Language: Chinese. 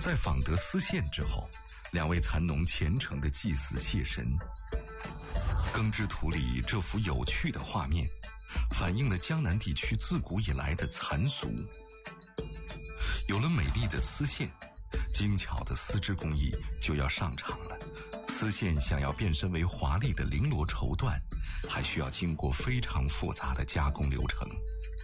在访得丝线之后，两位蚕农虔诚地祭祀谢神。耕织图里这幅有趣的画面，反映了江南地区自古以来的蚕俗。有了美丽的丝线，精巧的丝织工艺就要上场了。丝线想要变身为华丽的绫罗绸缎，还需要经过非常复杂的加工流程，